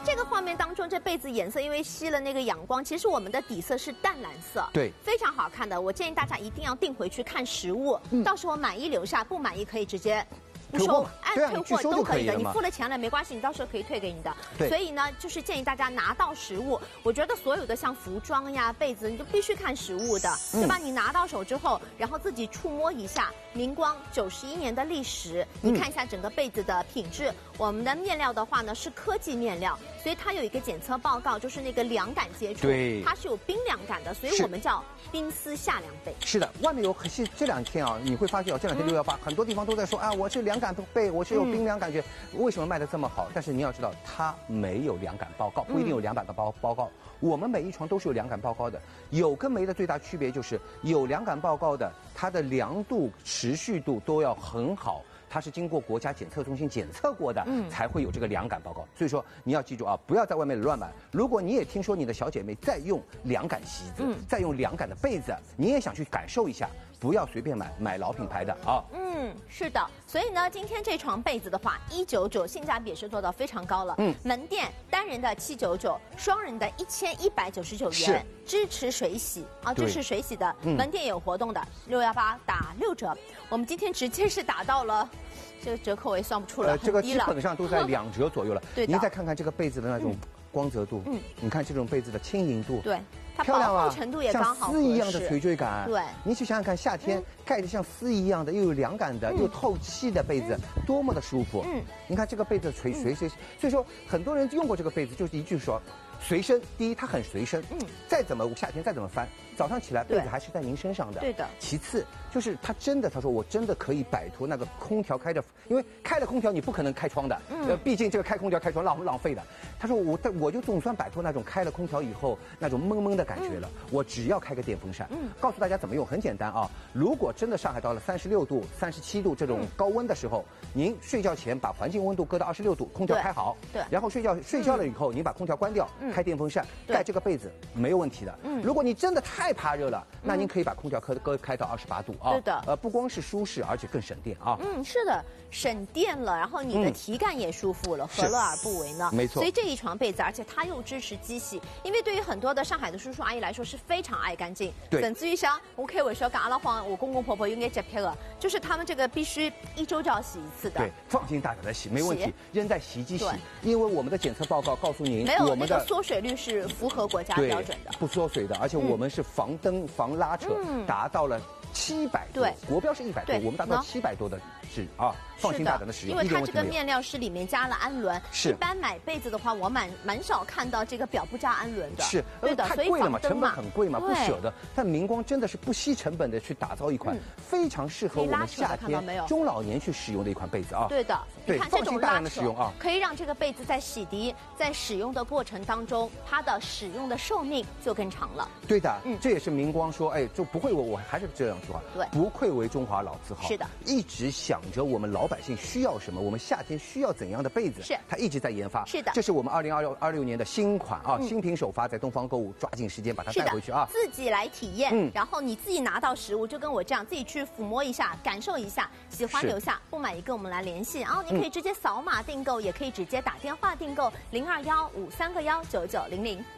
这个画面当中，这被子颜色因为吸了那个阳光，其实我们的底色是淡蓝色， 对， 非常好看的。我建议大家一定要订回去看实物，到时候满意留下，不满意可以直接。不收，按退货都可以的，你付了钱了没关系，你到时候可以退给你的。所以呢，就是建议大家拿到实物。我觉得所有的像服装呀、被子，你就必须看实物的，对吧？你拿到手之后，然后自己触摸一下，明光91年的历史，你看一下整个被子的品质。我们的面料的话呢是科技面料，所以它有一个检测报告，就是那个凉感接触，它是有冰凉感的，所以我们叫冰丝夏凉被。 是的，外面有这2天啊，你会发现这2天618，很多地方都在说啊，我是凉感被，我是有冰凉感觉，为什么卖得这么好？但是你要知道，它没有凉感报告，不一定有凉感的报告。我们每一床都是有凉感报告的，有跟没的最大区别就是有凉感报告的，它的凉度、持续度都要很好。它是经过国家检测中心检测过的，才会有这个凉感报告。所以说你要记住啊，不要在外面乱买。如果你也听说你的小姐妹在用凉感席子，在用凉感的被子，你也想去感受一下，不要随便买老品牌的啊。 是的。所以呢，今天这床被子的话，199，性价比也是做到非常高了。门店单人的799，双人的1199元，支持水洗啊，支持水洗的。门店也有活动的，618打6折。我们今天直接是打到了。这个折扣我也算不出来， 这个基本上都在2折左右了。 对的。 您再看看这个被子的那种光泽度，你看这种被子的轻盈度， 对，它漂亮啊， 程度也刚好， 像丝一样的垂坠感。 对， 你去想想看，夏天盖着像丝一样的，又有凉感的，又透气的被子，多么的舒服。你看这个被子垂，所以说很多人用过这个被子，就是一句说。随身，第一它很随身，再怎么夏天再怎么翻，早上起来被子还是在您身上的。 对的。 其次就是他说我真的可以摆脱那个空调开着，因为开了空调你不可能开窗的，毕竟这个开空调开窗浪费的。他说我就总算摆脱那种开了空调以后那种闷闷的感觉了，我只要开个电风扇。告诉大家怎么用，很简单啊。如果真的上海到了36度、37度这种高温的时候，您睡觉前把环境温度搁到26度，空调开好， 对， 然后睡觉了以后，您把空调关掉。开电风扇盖这个被子没有问题的。如果你真的太怕热了，那您可以把空调开到28度啊。 对的。 不光是舒适，而且更省电啊。 是的，省电了，然后你的体感也舒服了，何乐而不为呢？ 没错。 所以这一床被子，而且它又支持机洗，因为对于很多的上海的叔叔阿姨来说是非常爱干净。 对。 甚至于像我开玩笑跟阿拉黄，我公公婆婆有点洁癖了，就是他们这个必须1周就要洗1次的。 对，放心大胆的洗，没问题，扔在洗衣机洗。因为我们的检测报告告诉您， 没有那个缩水率是符合国家标准的， 不缩水的，而且我们是防蹬、防拉扯，达到了700多， 对， 国标是100多，我们达到700多的质啊，放心大胆的使用。 因为它这个面料是里面加了氨纶， 是。 一般买被子的话，我蛮少看到这个表不加氨纶的， 是， 对的， 太贵了嘛，成本很贵嘛，不舍得。但明光真的是不惜成本的去打造一款非常适合我们夏天、中老年去使用的一款被子啊。 对的， 对， 看这种拉扯的使用啊， 可以让这个被子在洗涤、在使用的过程当中，它的使用的寿命就更长了。 对的，这也是明光说，就不愧我还是这样说话， 对， 不愧为中华老字号。 是的， 一直想着我们老百姓需要什么，我们夏天需要怎样的被子， 是， 他一直在研发。 是的， 这是我们2026年的新款啊，新品首发，在东方购物，抓紧时间把它带回去啊， 自己来体验，然后你自己拿到实物，就跟我这样自己去抚摸一下，感受一下，喜欢留下，不满意跟我们来联系，然后你可以直接扫码订购，也可以直接打电话订购，0215319900。